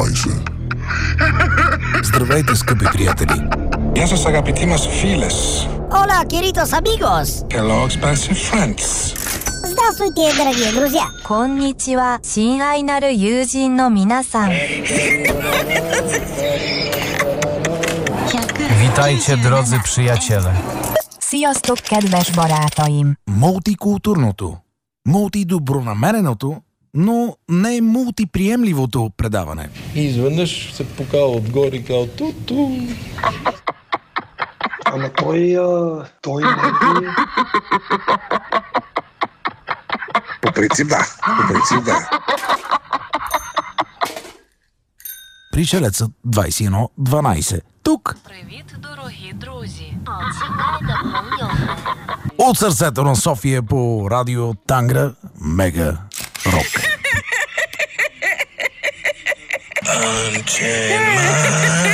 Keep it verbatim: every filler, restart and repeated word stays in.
дванайсет. Здравейте, скъпи приятели! Γεια σας αγαπητοί μας φίλες. Hola, queridos amigos! Hello, expensive friends. Здравствуйте, дорогие друзья! こんにちは、親愛なる友人の皆さん。 Witajcie, drodzy przyjaciele. Sziasztok, kedves barátaim! Мултикултурното, мултидобронамереното, но не мултиприемливото предаване. И изведнъж се покава отгоре и казва ту-ту. Ама той, а, той не е... По принцип да, по принцип да. Пришелецът двайсет и едно дванайсет. Тук. Привіт, дорогі друзі. От сърцето на София по радио Тангра Мега Рок. Unchain my